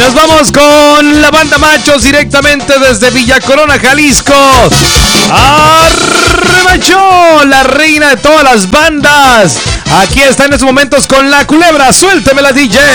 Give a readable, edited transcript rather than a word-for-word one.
nos vamos con la banda Machos directamente desde Villa Corona, Jalisco. ¡Arremachó! La reina de todas las bandas. Aquí está en estos momentos con La Culebra. Suéltemela, DJ.